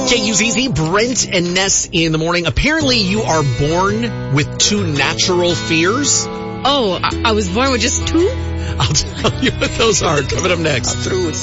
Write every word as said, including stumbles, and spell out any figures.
K U Z Z, Brent and Ness in the morning. Apparently you are born with two natural fears. Oh, I, I was born with just two? I'll tell you what those are coming up next. Through